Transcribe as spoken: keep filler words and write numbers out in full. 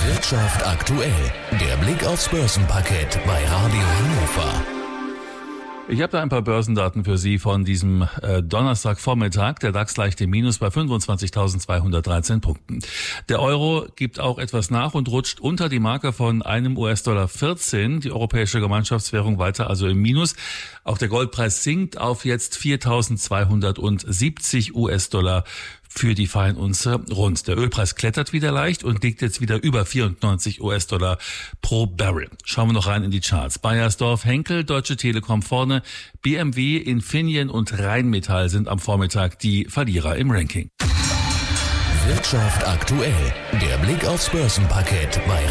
Wirtschaft aktuell. Der Blick aufs Börsenparkett bei Radio Hannover. Ich habe da ein paar Börsendaten für Sie von diesem äh, Donnerstagvormittag. Der DAX leicht im Minus bei fünfundzwanzigtausendzweihundertdreizehn Punkten. Der Euro gibt auch etwas nach und rutscht unter die Marke von einem U S-Dollar vierzehn. Die europäische Gemeinschaftswährung weiter also im Minus. Auch der Goldpreis sinkt auf jetzt viertausendzweihundertsiebzig U S-Dollar für die Feinunze rund. Der Ölpreis klettert wieder leicht und liegt jetzt wieder über vierundneunzig U S-Dollar pro Barrel. Schauen wir noch rein in die Charts. Bayersdorf, Henkel, Deutsche Telekom vorne, B M W, Infineon und Rheinmetall sind am Vormittag die Verlierer im Ranking. Wirtschaft aktuell. Der Blick aufs Börsenparkett bei